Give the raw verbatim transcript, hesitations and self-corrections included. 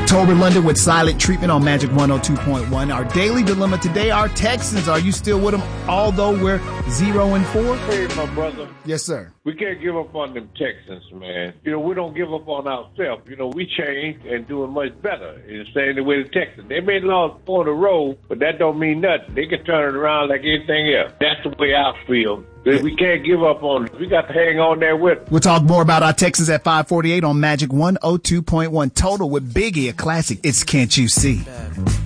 Tolbert London with Silent Treatment on Magic one oh two point one. Our daily dilemma today, our Texans. Are you still with them, although we're zero and four? Hey, my brother. Yes, sir. We can't give up on them Texans, man. You know, we don't give up on ourselves. You know, we changed and doing much better in staying the way the Texans. They may lost four in a row, but that don't mean nothing. They can turn it around like anything else. That's the way I feel. We can't give up on it. We got to hang on there with it. We'll talk more about our Texans at five forty-eight on Magic one oh two point one. Total with Biggie, a classic. It's Can't You See?